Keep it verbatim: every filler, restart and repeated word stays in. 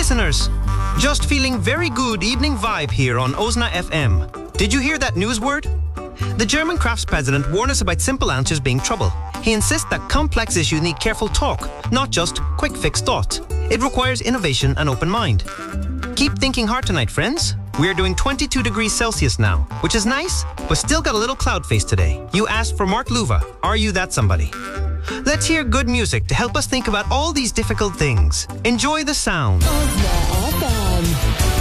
listeners. Just feeling very good evening vibe here on Ozna F M. Did you hear that news word? The German Crafts president warned us about simple answers being trouble. He insists that complex issues need careful talk, not just quick fix thoughts. It requires innovation and open mind. Keep thinking hard tonight, friends. We are doing twenty-two degrees Celsius now, which is nice, but still got a little cloud face today. You asked for Mark Luva. Are you that somebody? Let's hear good music to help us think about all these difficult things. Enjoy the sound. Ozna F M.